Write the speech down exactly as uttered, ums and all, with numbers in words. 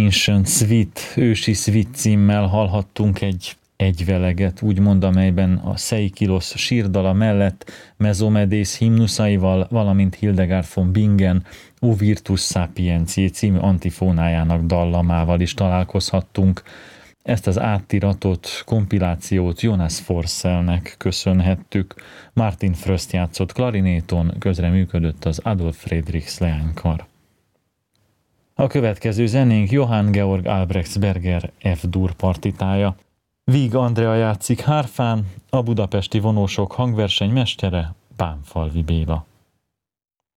Ancient Suite, ősi Suite címmel hallhattunk egy egyveleget, úgymond, amelyben a Seikilos sírdala mellett Mezomedész himnuszaival, valamint Hildegard von Bingen O Virtus Sapientiae című antifónájának dallamával is találkozhattunk. Ezt az áttiratot, kompilációt Jonas Forsellnek köszönhettük. Martin Fröst játszott klarinéton, közreműködött az Adolf Friedrichs leánykar. A következő zenénk Johann Georg Albrechtsberger F-dur partitája. Víg Andrea játszik hárfán, a budapesti vonósok hangverseny mestere Bánfalvi Béla.